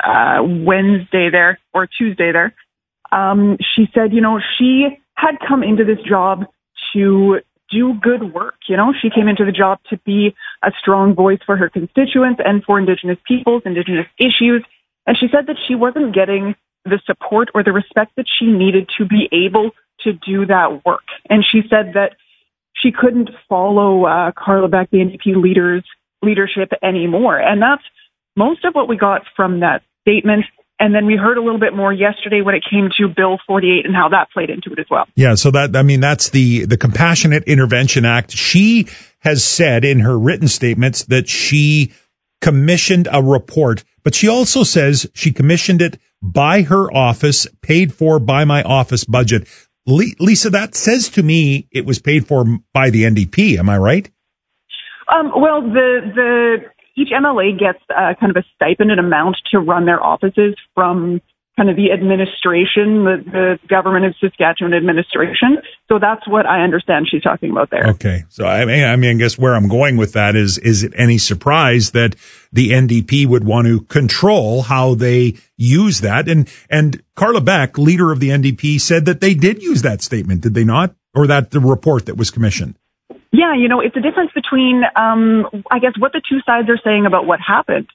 Wednesday there, or Tuesday there. She said, she had come into this job to do good work. She came into the job to be a strong voice for her constituents and for Indigenous peoples, Indigenous issues. And she said that she wasn't getting the support or the respect that she needed to be able to do that work. And she said that she couldn't follow Carla Beck, the NDP leadership anymore. And that's most of what we got from that statement. And then we heard a little bit more yesterday when it came to Bill 48 and how that played into it as well. Yeah, so that's the Compassionate Intervention Act. She has said in her written statements that she commissioned a report, but she also says she commissioned it by her office, paid for by my office budget. Lisa, that says to me it was paid for by the NDP. Am I right? Well, each MLA gets kind of a stipend, an amount to run their offices from kind of the administration, the government of Saskatchewan administration. So that's what I understand she's talking about there. Okay. So, I guess where I'm going with that is it any surprise that the NDP would want to control how they use that? And Carla Beck, leader of the NDP, said that they did use that statement, did they not? Or that the report that was commissioned? Yeah, it's a difference between, I guess, what the two sides are saying about what happened.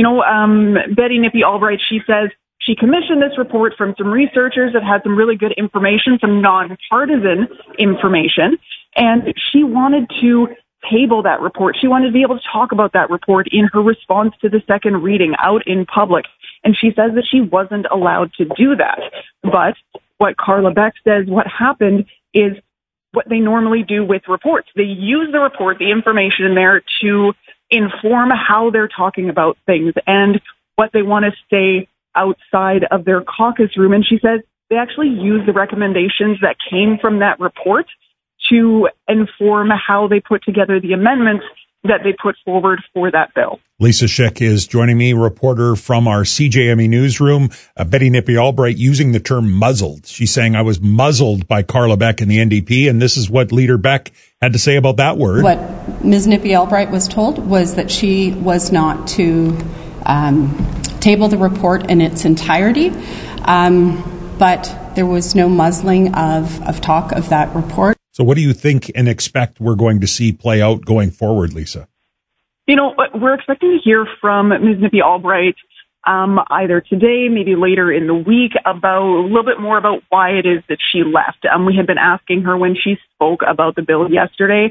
Betty Nippy Albright, she says she commissioned this report from some researchers that had some really good information, some nonpartisan information, and she wanted to table that report. She wanted to be able to talk about that report in her response to the second reading out in public, and she says that she wasn't allowed to do that. But what Carla Beck says what happened is what they normally do with reports. They use the report, the information in there, to inform how they're talking about things and what they want to say outside of their caucus room. And she says they actually use the recommendations that came from that report to inform how they put together the amendments that they put forward for that bill. Lisa Schick is joining me, reporter from our CJME newsroom. Betty Nippy Albright using the term muzzled. She's saying I was muzzled by Carla Beck and the NDP, and this is what Leader Beck had to say about that word. What Ms. Nippy Albright was told was that she was not to table the report in its entirety, but there was no muzzling of talk of that report. So what do you think and expect we're going to see play out going forward, Lisa? We're expecting to hear from Ms. Nippy Albright either today, maybe later in the week, about a little bit more about why it is that she left. We had been asking her when she spoke about the bill yesterday,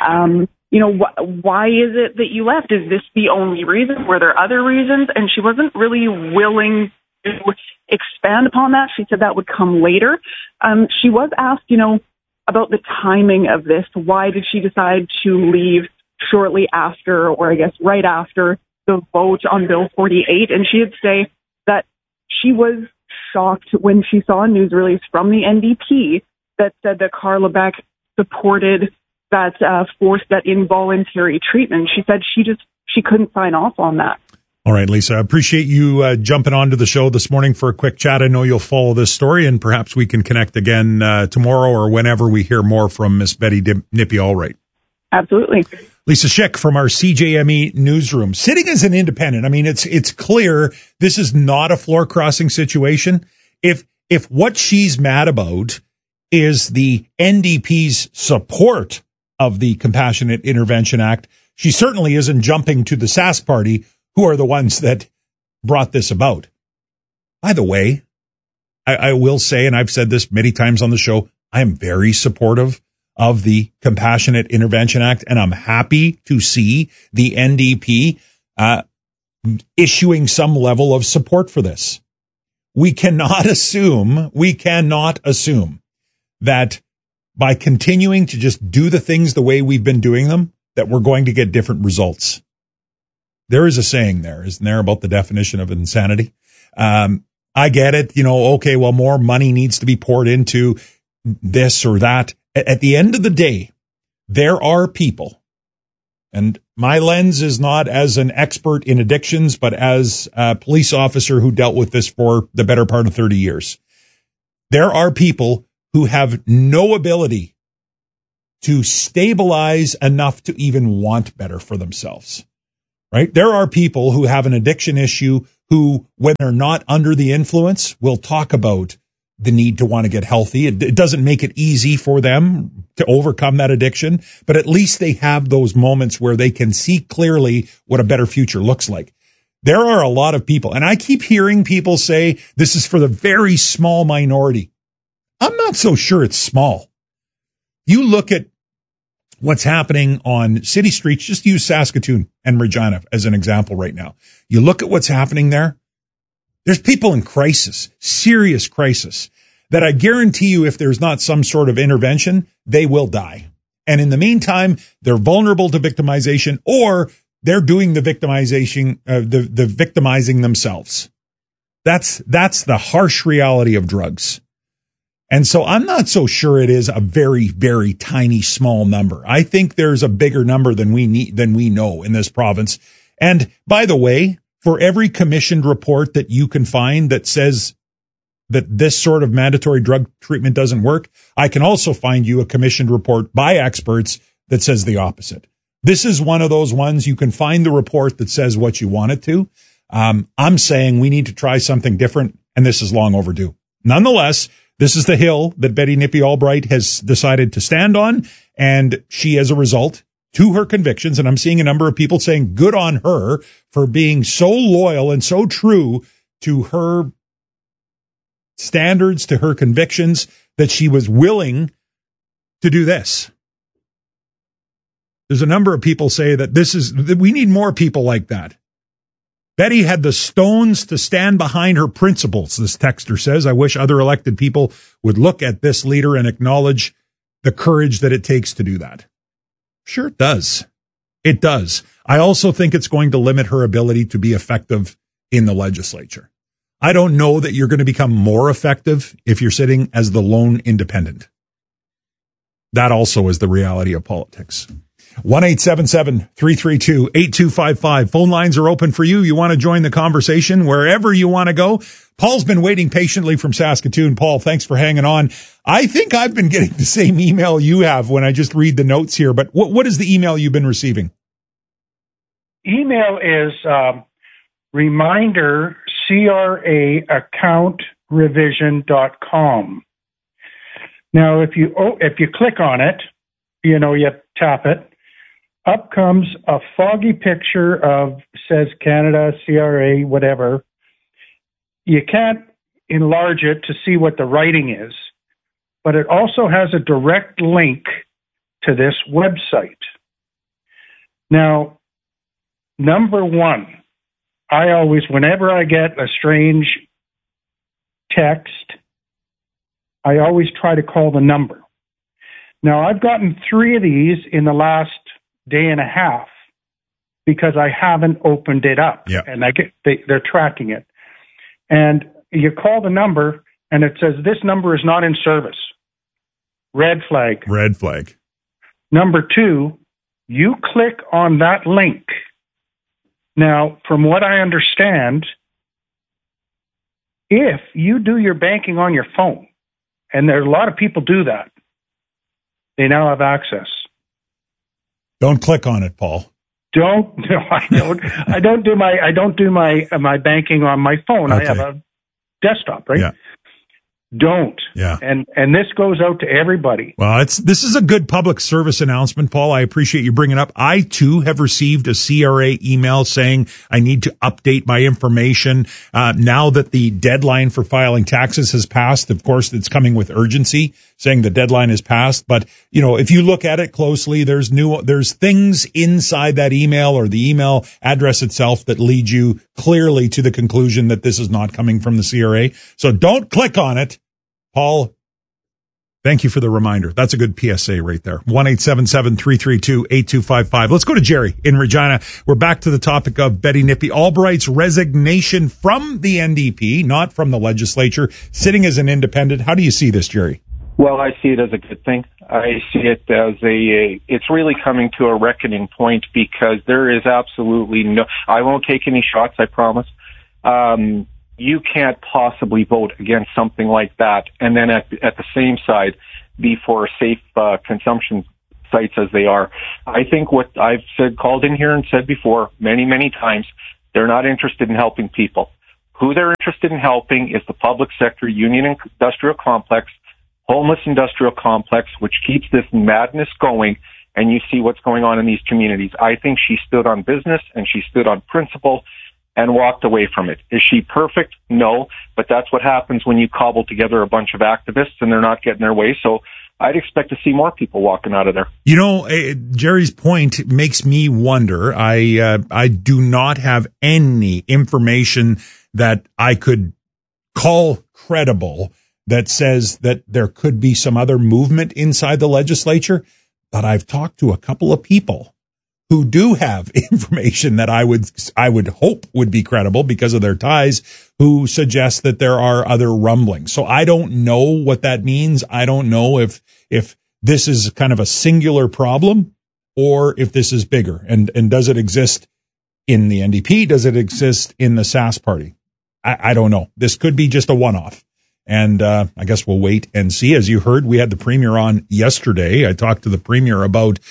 why is it that you left? Is this the only reason? Were there other reasons? And she wasn't really willing to expand upon that. She said that would come later. She was asked, about the timing of this. Why did she decide to leave shortly after, or I guess right after, the vote on Bill 48? And she would say that she was shocked when she saw a news release from the NDP that said that Carla Beck supported that that involuntary treatment. She said she couldn't sign off on that. All right, Lisa, I appreciate you jumping onto the show this morning for a quick chat. I know you'll follow this story, and perhaps we can connect again tomorrow or whenever we hear more from Miss Betty Nippy Albright. Absolutely. Lisa Schick from our CJME newsroom, sitting as an independent. I mean, it's clear this is not a floor crossing situation. If what she's mad about is the NDP's support of the Compassionate Intervention Act, she certainly isn't jumping to the Sask Party, who are the ones that brought this about. By the way, I will say, and I've said this many times on the show, I am very supportive of the Compassionate Intervention Act, and I'm happy to see the NDP issuing some level of support for this. We cannot assume that by continuing to just do the things the way we've been doing them, that we're going to get different results. There is a saying there, isn't there, about the definition of insanity? I get it. Okay, well, more money needs to be poured into this or that. At the end of the day, there are people, and my lens is not as an expert in addictions, but as a police officer who dealt with this for the better part of 30 years. There are people who have no ability to stabilize enough to even want better for themselves. right? There are people who have an addiction issue who, when they're not under the influence, will talk about the need to want to get healthy. It doesn't make it easy for them to overcome that addiction, but at least they have those moments where they can see clearly what a better future looks like. There are a lot of people, and I keep hearing people say this is for the very small minority. I'm not so sure it's small. You look at what's happening on city streets, just use Saskatoon and Regina as an example right now. You look at what's happening there. There's people in crisis, serious crisis, that I guarantee you if there's not some sort of intervention, they will die. And in the meantime, they're vulnerable to victimization, or they're doing the victimization, the victimizing themselves. That's the harsh reality of drugs. And so I'm not so sure it is a very, very tiny, small number. I think there's a bigger number than we know in this province. And by the way, for every commissioned report that you can find that says that this sort of mandatory drug treatment doesn't work, I can also find you a commissioned report by experts that says the opposite. This is one of those ones you can find the report that says what you want it to. I'm saying we need to try something different, and this is long overdue. Nonetheless, this is the hill that Betty Nippy Albright has decided to stand on, and she, as a result, to her convictions, and I'm seeing a number of people saying good on her for being so loyal and so true to her standards, to her convictions, that she was willing to do this. There's a number of people say that we need more people like that. Betty had the stones to stand behind her principles, this texter says. I wish other elected people would look at this leader and acknowledge the courage that it takes to do that. Sure, it does. It does. I also think it's going to limit her ability to be effective in the legislature. I don't know that you're going to become more effective if you're sitting as the lone independent. That also is the reality of politics. 1-877-332-8255. Phone lines are open for you. You want to join the conversation wherever you want to go. Paul's been waiting patiently from Saskatoon. Paul, thanks for hanging on. I think I've been getting the same email you have when I just read the notes here, but what is the email you've been receiving? Email is reminder CRA account revision.com. Now, if you click on it, you tap it, up comes a foggy picture of, says Canada, CRA, whatever. You can't enlarge it to see what the writing is, but it also has a direct link to this website. Now, number one, whenever I get a strange text, I always try to call the number. Now, I've gotten 3 of these in the last day and a half because I haven't opened it up. Yeah. And they're tracking it. And you call the number, and it says, this number is not in service. Red flag. Red flag. Number 2, you click on that link. Now, from what I understand, if you do your banking on your phone, and there are a lot of people do that, they now have access. Don't click on it, Paul. I don't do my banking on my phone. Okay. I have a desktop, right? Yeah. Don't. Yeah. And this goes out to everybody. Well, this is a good public service announcement, Paul. I appreciate you bringing it up. I too have received a CRA email saying I need to update my information. Now that the deadline for filing taxes has passed, of course, it's coming with urgency, saying the deadline has passed. But, if you look at it closely, there's things inside that email or the email address itself that lead you clearly to the conclusion that this is not coming from the CRA. So don't click on it. Paul, thank you for the reminder. That's a good PSA right there. 1-877-332-8255. Let's go to Jerry in Regina. We're back to the topic of Betty Nippy Albright's resignation from the NDP, not from the legislature, sitting as an independent. How do you see this, Jerry? Well, I see it as a good thing. I see it as it's really coming to a reckoning point because there is absolutely I won't take any shots, I promise. You can't possibly vote against something like that and then at the same side be for a safe consumption sites as they are. I think what I've called in here and said before many, many times, they're not interested in helping people. Who they're interested in helping is the public sector union industrial complex, homeless industrial complex, which keeps this madness going, and you see what's going on in these communities. I think she stood on business and she stood on principle and walked away from it. Is she perfect? No, but that's what happens when you cobble together a bunch of activists and they're not getting their way. So I'd expect to see more people walking out of there. You know, Jerry's point makes me wonder. I do not have any information that I could call credible that says that there could be some other movement inside the legislature, but I've talked to a couple of people who do have information that I would hope would be credible because of their ties, who suggest that there are other rumblings. So I don't know what that means. I don't know if this is kind of a singular problem or if this is bigger. And does it exist in the NDP? Does it exist in the Sask party? I don't know. This could be just a one-off. And I guess we'll wait and see. As you heard, we had the Premier on yesterday. I talked to the Premier about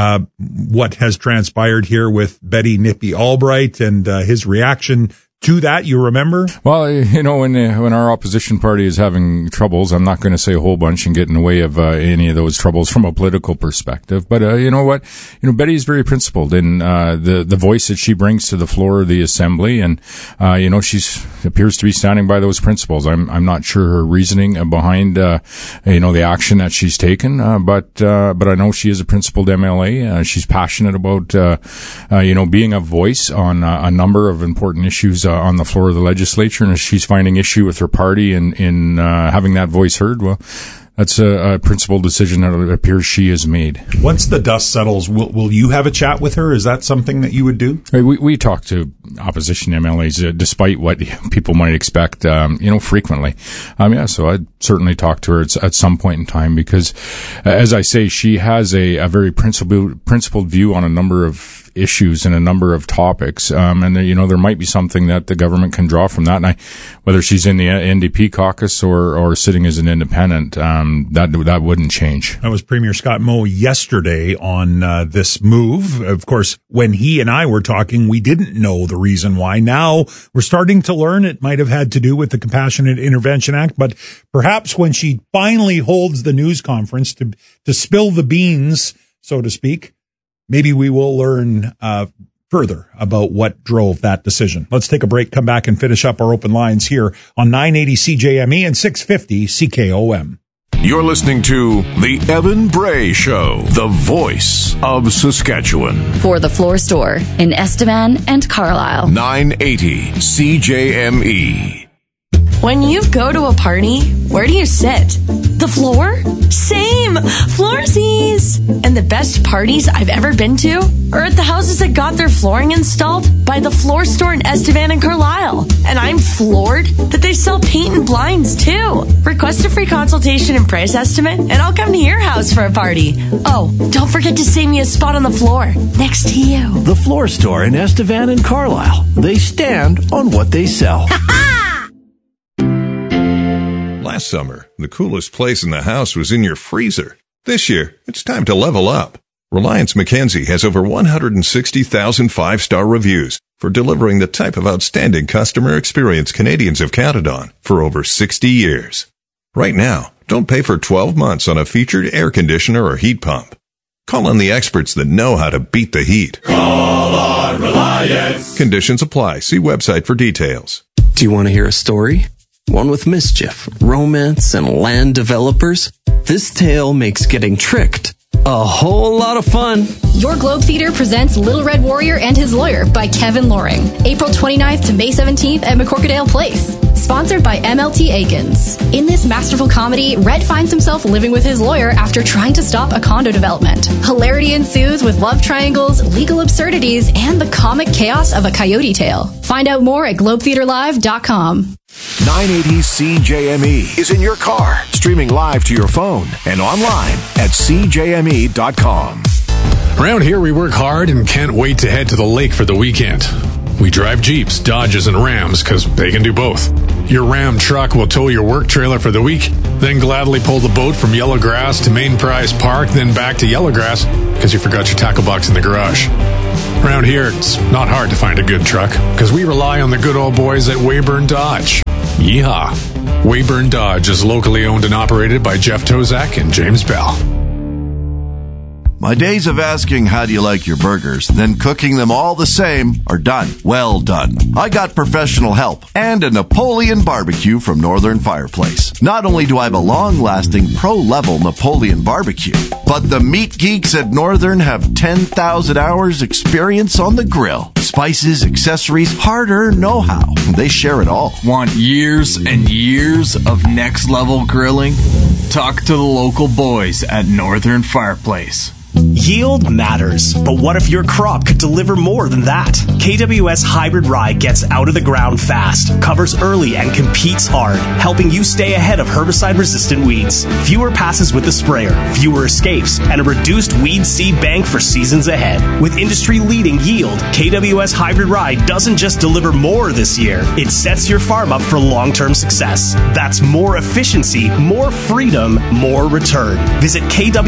what has transpired here with Betty Nippy Albright and his reaction to that. You remember? Well, you know, when our opposition party is having troubles, I'm not going to say a whole bunch and get in the way of any of those troubles from a political perspective. But you know what? You know, Betty is very principled in the voice that she brings to the floor of the Assembly, and you know, she's appears to be standing by those principles. I'm not sure her reasoning behind you know, the action that she's taken, but I know she is a principled MLA. She's passionate about you know, being a voice on a number of important issues on the floor of the legislature, and if she's finding issue with her party in having that voice heard, well, that's a principled decision that it appears she has made. Once the dust settles, will you have a chat with her? Is that something that you would do? We talk to opposition MLAs, despite what people might expect, you know, frequently. Yeah, so I'd certainly talk to her at some point in time because, as I say, she has a very principled view on a number of issues and a number of topics. And you know, there might be something that the government can draw from that. And whether she's in the NDP caucus or sitting as an independent, that wouldn't change. That was Premier Scott Moe yesterday on this move. Of course, when he and I were talking, we didn't know the reason why. Now we're starting to learn it might have had to do with the Compassionate Intervention Act, but perhaps when she finally holds the news conference to spill the beans, so to speak, maybe we will learn further about what drove that decision. Let's take a break, come back and finish up our open lines here on 980 CJME and 650 CKOM. You're listening to The Evan Bray Show, the voice of Saskatchewan. For the Floor Store in Estevan and Carlisle. 980 CJME. When you go to a party, where do you sit? The floor? Same! Floorsies! And the best parties I've ever been to are at the houses that got their flooring installed by the Floor Store in Estevan and Carlisle. And I'm floored that they sell paint and blinds too. Request a free consultation and price estimate, and I'll come to your house for a party. Oh, don't forget to save me a spot on the floor next to you. The Floor Store in Estevan and Carlisle. They stand on what they sell. Last summer, the coolest place in the house was in your freezer. This year, it's time to level up. Reliance Mackenzie has over 160,000 five-star reviews for delivering the type of outstanding customer experience Canadians have counted on for over 60 years. Right now, don't pay for 12 months on a featured air conditioner or heat pump. Call on the experts that know how to beat the heat. Call on Reliance. Conditions apply. See website for details. Do you want to hear a story? One with mischief, romance, and land developers? This tale makes getting tricked a whole lot of fun. Your Globe Theatre presents Little Red Warrior and His Lawyer by Kevin Loring. April 29th to May 17th at McCorkadale Place. Sponsored by MLT Aikens. In this masterful comedy, Red finds himself living with his lawyer after trying to stop a condo development. Hilarity ensues with love triangles, legal absurdities, and the comic chaos of a coyote tale. Find out more at globetheaterlive.com. 980 CJME is in your car, streaming live to your phone and online at CJME.com. Around here, we work hard and can't wait to head to the lake for the weekend. We drive Jeeps, Dodges, and Rams because they can do both. Your Ram truck will tow your work trailer for the week, then gladly pull the boat from Yellowgrass to Main Prize Park, then back to Yellowgrass because you forgot your tackle box in the garage. Around here, it's not hard to find a good truck because we rely on the good old boys at Weyburn Dodge. Yeehaw! Weyburn Dodge is locally owned and operated by Jeff Tozak and James Bell. My days of asking how do you like your burgers, then cooking them all the same are done. Well done. I got professional help and a Napoleon barbecue from Northern Fireplace. Not only do I have a long-lasting pro-level Napoleon barbecue, but the meat geeks at Northern have 10,000 hours experience on the grill. Spices, accessories, hard-earned know-how. They share it all. Want years and years of next-level grilling? Talk to the local boys at Northern Fireplace. Yield matters, but what if your crop could deliver more than that? KWS Hybrid Rye gets out of the ground fast, covers early, and competes hard, helping you stay ahead of herbicide-resistant weeds. Fewer passes with the sprayer, fewer escapes, and a reduced weed seed bank for seasons ahead. With industry-leading yield, KWS Hybrid Rye doesn't just deliver more this year, it sets your farm up for long-term success. That's more efficiency, more freedom, more return. Visit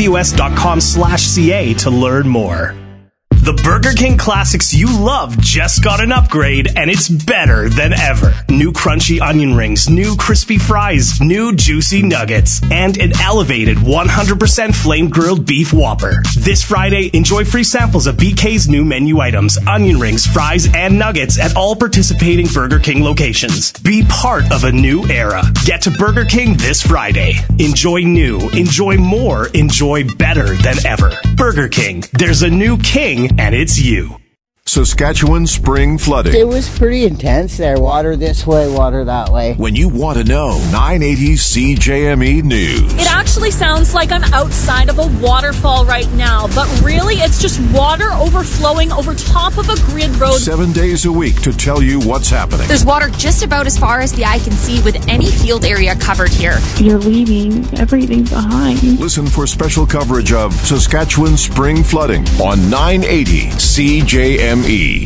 kws.com/CA to learn more. The Burger King classics you love just got an upgrade, and it's better than ever. New crunchy onion rings, new crispy fries, new juicy nuggets, and an elevated 100% flame-grilled beef Whopper. This Friday, enjoy free samples of BK's new menu items, onion rings, fries, and nuggets at all participating Burger King locations. Be part of a new era. Get to Burger King this Friday. Enjoy new, enjoy more, enjoy better than ever. Burger King. There's a new king, and it's you. Saskatchewan spring flooding. It was pretty intense there. Water this way, water that way. When you want to know, 980 CJME News. It actually sounds like I'm outside of a waterfall right now, but really it's just water overflowing over top of a grid road. 7 days a week to tell you what's happening. There's water just about as far as the eye can see with any field area covered here. You're leaving everything behind. Listen for special coverage of Saskatchewan spring flooding on 980 CJME.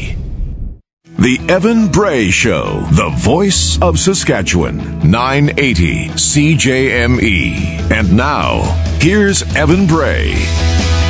The Evan Bray Show, the voice of Saskatchewan, 980 CJME. And now, here's Evan Bray.